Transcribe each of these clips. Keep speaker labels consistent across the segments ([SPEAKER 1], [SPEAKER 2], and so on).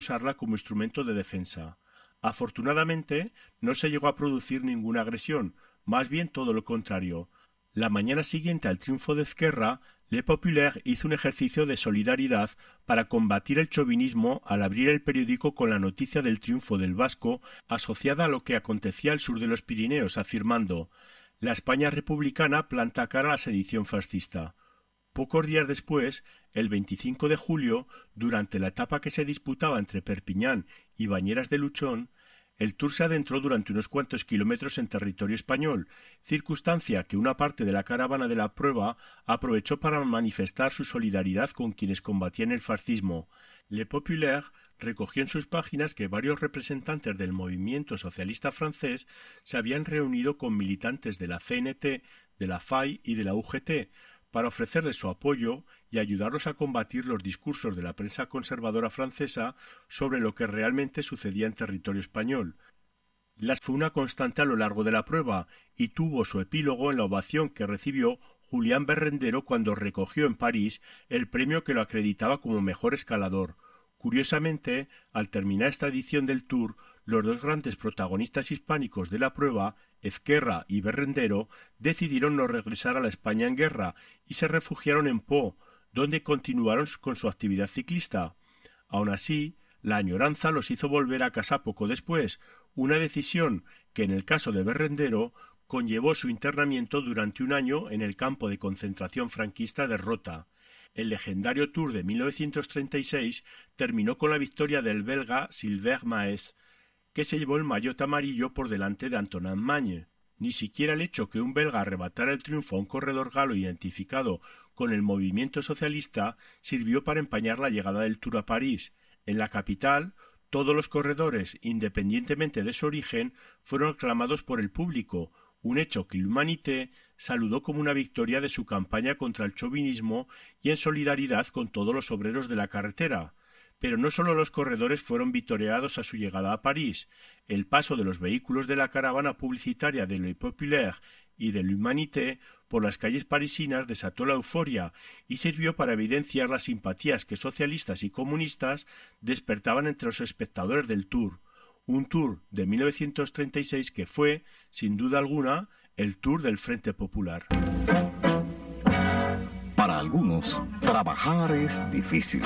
[SPEAKER 1] usarla como instrumento de defensa. Afortunadamente, no se llegó a producir ninguna agresión, más bien todo lo contrario. La mañana siguiente al triunfo de Ezquerra, Le Populaire hizo un ejercicio de solidaridad para combatir el chauvinismo al abrir el periódico con la noticia del triunfo del vasco asociada a lo que acontecía al sur de los Pirineos, afirmando: «La España republicana planta cara a la sedición fascista». Pocos días después, el 25 de julio, durante la etapa que se disputaba entre Perpiñán y Bañeras de Luchón, el Tour se adentró durante unos cuantos kilómetros en territorio español, circunstancia que una parte de la caravana de la prueba aprovechó para manifestar su solidaridad con quienes combatían el fascismo. Le Populaire recogió en sus páginas que varios representantes del movimiento socialista francés se habían reunido con militantes de la CNT, de la FAI y de la UGT, para ofrecerles su apoyo y ayudarlos a combatir los discursos de la prensa conservadora francesa sobre lo que realmente sucedía en territorio español. Fue una constante a lo largo de la prueba y tuvo su epílogo en la ovación que recibió Julián Berrendero cuando recogió en París el premio que lo acreditaba como mejor escalador. Curiosamente, al terminar esta edición del Tour, los dos grandes protagonistas hispánicos de la prueba, Ezquerra y Berrendero, decidieron no regresar a la España en guerra y se refugiaron en Pau, donde continuaron con su actividad ciclista. Aun así, la añoranza los hizo volver a casa poco después, una decisión que en el caso de Berrendero conllevó su internamiento durante un año en el campo de concentración franquista de Rota. El legendario Tour de 1936 terminó con la victoria del belga Sylvain Maes, que se llevó el maillot amarillo por delante de Antonin Magne. Ni siquiera el hecho que un belga arrebatara el triunfo a un corredor galo identificado con el movimiento socialista sirvió para empañar la llegada del Tour a París. En la capital, todos los corredores, independientemente de su origen, fueron aclamados por el público, un hecho que l'Humanité saludó como una victoria de su campaña contra el chauvinismo y en solidaridad con todos los obreros de la carretera. Pero no solo los corredores fueron vitoreados a su llegada a París. El paso de los vehículos de la caravana publicitaria de Le Populaire y de l'Humanité por las calles parisinas desató la euforia y sirvió para evidenciar las simpatías que socialistas y comunistas despertaban entre los espectadores del Tour. Un Tour de 1936 que fue, sin duda alguna, el Tour del Frente Popular.
[SPEAKER 2] Para algunos, trabajar es difícil.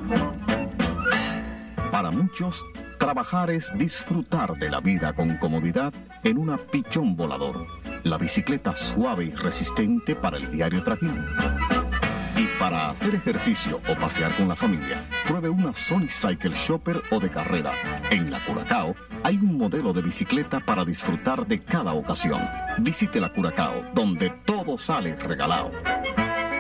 [SPEAKER 2] Para muchos, trabajar es disfrutar de la vida con comodidad en una pichón volador, la bicicleta suave y resistente para el diario trajín. Y para hacer ejercicio o pasear con la familia, pruebe una Sony Cycle Shopper o de carrera. En la Curacao hay un modelo de bicicleta para disfrutar de cada ocasión. Visite la Curacao, donde todo sale regalado.